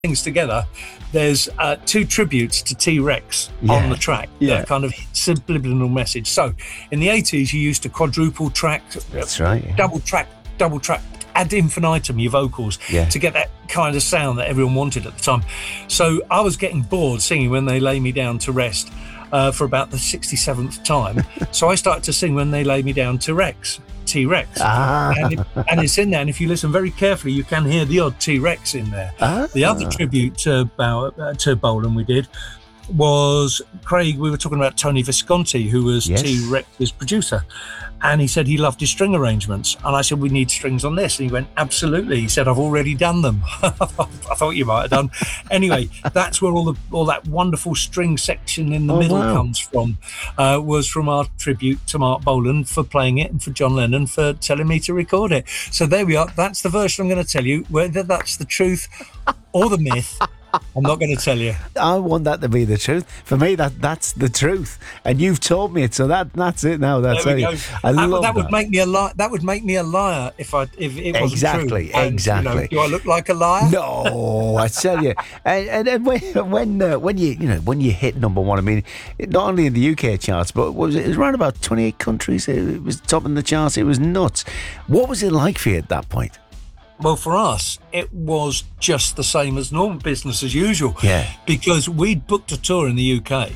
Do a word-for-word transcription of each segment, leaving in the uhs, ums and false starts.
things together, there's uh, two tributes to T-Rex Yeah. on the track. Yeah. That kind of subliminal message. So in the eighties, you used to quadruple track, That's right. Yeah. double track, double track, ad infinitum your vocals Yeah. to get that kind of sound that everyone wanted at the time. So I was getting bored singing When They Lay Me Down to Rest uh, for about the sixty-seventh time. So I started to sing When They Lay Me Down to Rex. T-Rex. Ah. And, it, and it's in there, and if you listen very carefully, you can hear the odd T-Rex in there. Ah. The other tribute to, Bow, uh, to Bolan we did was Craig. We were talking about Tony Visconti, who was Yes. T-Rex's producer, and he said he loved his string arrangements, and I said, we need strings on this, and he went, absolutely. He said, I've already done them. I thought you might have done. Anyway, that's where all the all that wonderful string section in the Oh, middle wow. comes from, uh, was from our tribute to Mark Bolan for playing it, and for John Lennon for telling me to record it. So there we are. That's the version I'm going to tell you. Whether that's the truth or the myth, I'm not going to tell you. I want that to be the truth. For me, that that's the truth, and you've told me it. So that that's it now. That's There we it. go. I that, love that would that. make me a li- That would make me a liar if I if it wasn't Exactly, true. And, exactly. You know, do I look like a liar? No, I tell you, and, and, and when when uh, when you you know when you hit number one, I mean, not only in the U K charts, but what was it? It was around about twenty-eight countries. It was topping the charts. It was nuts. What was it like for you at that point? Well, for us, it was just the same as normal, business as usual. Yeah. Because we'd booked a tour in the U K,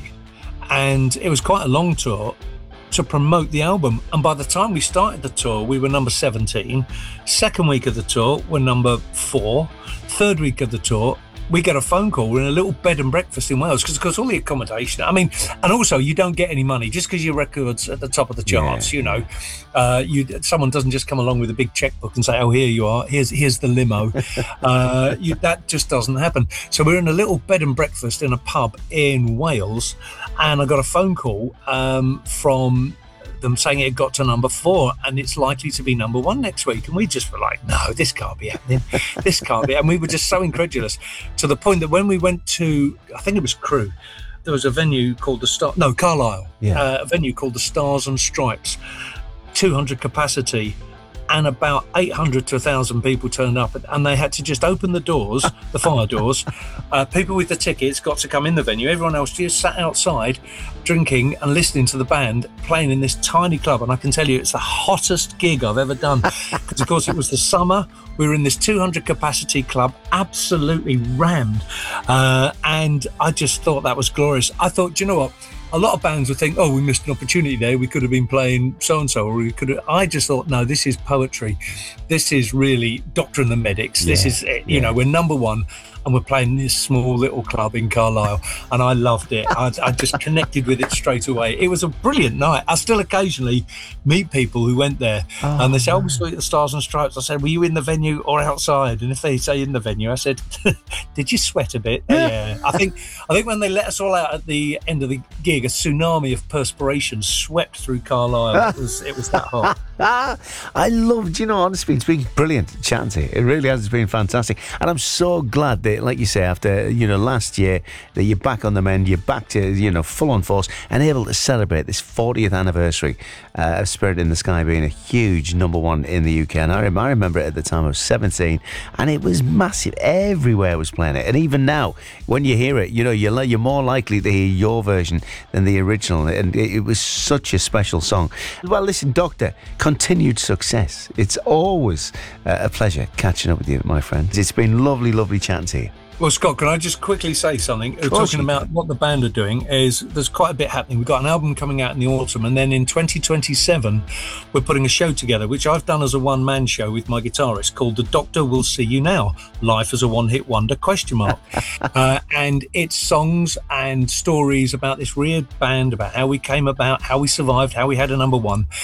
and it was quite a long tour to promote the album. And by the time we started the tour, we were number seventeen. Second week of the tour, we're number four. Third week of the tour, we get a phone call. We're in a little bed and breakfast in Wales, because of course all the accommodation, I mean, and also you don't get any money just because your record's at the top of the charts. Yeah. You know, uh, you someone doesn't just come along with a big checkbook and say, "Oh, here you are. Here's here's the limo." uh, you, that just doesn't happen. So we're in a little bed and breakfast in a pub in Wales, and I got a phone call um, from them saying it got to number four and it's likely to be number one next week. And we just were like, no, this can't be happening. This can't be. And we were just so incredulous, to the point that when we went to, I think it was Crewe, there was a venue called the Star, no, Carlisle, Yeah. uh, a venue called the Stars and Stripes, two hundred capacity, and about eight hundred to one thousand people turned up, and they had to just open the doors, the fire doors. Uh, people with the tickets got to come in the venue. Everyone else just sat outside drinking and listening to the band playing in this tiny club. And I can tell you, it's the hottest gig I've ever done, because of course it was the summer. We were in this two hundred capacity club, absolutely rammed. Uh, and I just thought that was glorious. I thought, do you know what? A lot of bands would think, oh, we missed an opportunity there. We could have been playing so-and-so, or we could have... I just thought, no, this is poetry. This is really Doctor and the Medics. This Yeah, is, you yeah. know, we're number one, and we're playing this small little club in Carlisle, and I loved it. I, I just connected with it straight away. It was a brilliant night. I still occasionally meet people who went there, Oh, and they say, oh, we saw you at the Stars and Stripes. I said, were you in the venue or outside? And if they say in the venue, I said, did you sweat a bit? Yeah. I think I think when they let us all out at the end of the gig, a tsunami of perspiration swept through Carlisle. It was, it was that hot. Ah, I loved, you know, honestly, it's been brilliant chatting to you. It really has been fantastic. And I'm so glad that, like you say, after, you know, last year, that you're back on the mend, you're back to, you know, full on force and able to celebrate this fortieth anniversary uh, of Spirit in the Sky being a huge number one in the U K. And I, rem- I remember it at the time I was seventeen, and it was massive. Everywhere was playing it. And even now, when you hear it, you know, you're, li- you're more likely to hear your version than the original. And it, it was such a special song. Well, listen, Doctor, continued success. It's always uh, a pleasure catching up with you, my friend. It's been lovely, lovely chatting to you. Well, Scott, can I just quickly say something? Of course Talking you about can. what the band are doing is there's quite a bit happening. We've got an album coming out in the autumn, and then in twenty twenty-seven, we're putting a show together, which I've done as a one-man show with my guitarist, called The Doctor Will See You Now, Life as a One-Hit Wonder, question mark. uh, and it's songs and stories about this weird band, about how we came about, how we survived, how we had a number one.